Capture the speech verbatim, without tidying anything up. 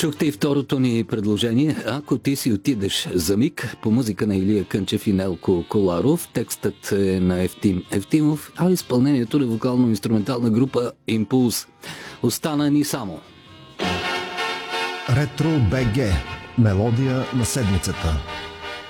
Чухте и второто ни предложение. Ако ти си отидеш за миг, по музика на Илия Кънчев и Нелко Коларов. Текстът е на Евтим Евтимов, а изпълнението на вокално-инструментална група Импулс. Остана ни само Ретро БГ. Мелодия на седмицата.